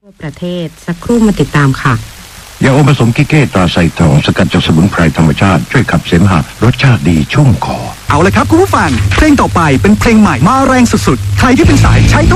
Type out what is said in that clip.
ประเทศสักครู่มาติดตามค่ะยาอมผสมกิเก้ตราไซทองสกัดจากสมุนไพรธรรมชาติช่วยขับเสมหะรสชาติดีชุ่มคอเอาละครับคุณผู้ฟังเพลงต่อไปเป็นเพลงใหม่มาแรงสุดๆใครที่เป็นสายใช้ต้อง